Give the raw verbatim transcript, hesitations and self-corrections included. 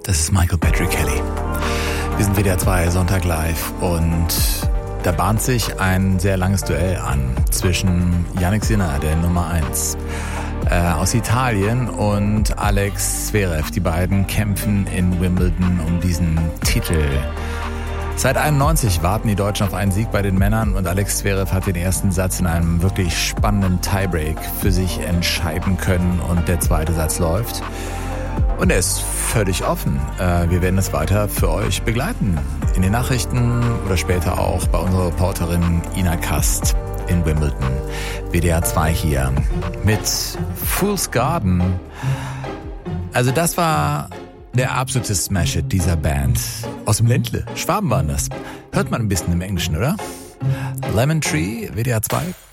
Das ist Michael Patrick Kelly. Wir sind W D R zwei Sonntag live und da bahnt sich ein sehr langes Duell an zwischen Jannik Sinner, der Nummer eins äh, aus Italien, und Alex Zverev. Die beiden kämpfen in Wimbledon um diesen Titel. Seit einundneunzig warten die Deutschen auf einen Sieg bei den Männern und Alex Zverev hat den ersten Satz in einem wirklich spannenden Tiebreak für sich entscheiden können und der zweite Satz läuft. Und er ist völlig offen. Wir werden es weiter für euch begleiten. In den Nachrichten oder später auch bei unserer Reporterin Ina Kast in Wimbledon. W D R zwei hier mit Fool's Garden. Also das war der absolute Smash-Hit dieser Band. Aus dem Ländle. Schwaben waren das. Hört man ein bisschen im Englischen, oder? Lemon Tree, W D R zwei.